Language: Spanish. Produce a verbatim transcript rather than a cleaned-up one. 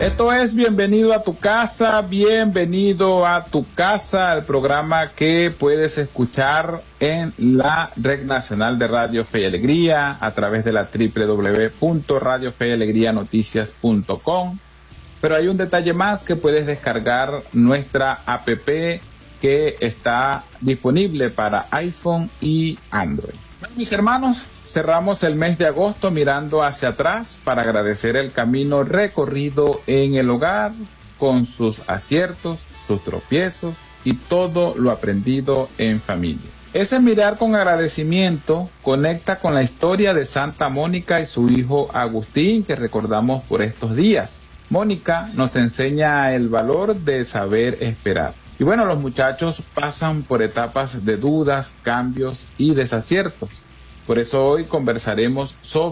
Esto es Bienvenido a tu casa, bienvenido a tu casa, el programa que puedes escuchar en la Red Nacional de Radio Fe y Alegría a través de la doble u doble u doble u punto radio fe y alegría noticias punto com. Pero hay un detalle más, que puedes descargar nuestra app que está disponible para iPhone y Android. Bueno, mis hermanos, cerramos el mes de agosto mirando hacia atrás para agradecer el camino recorrido en el hogar, con sus aciertos, sus tropiezos y todo lo aprendido en familia. Ese mirar con agradecimiento conecta con la historia de Santa Mónica y su hijo Agustín, que recordamos por estos días. Mónica nos enseña el valor de saber esperar. Y bueno, los muchachos pasan por etapas de dudas, cambios y desaciertos. Por eso hoy conversaremos sobre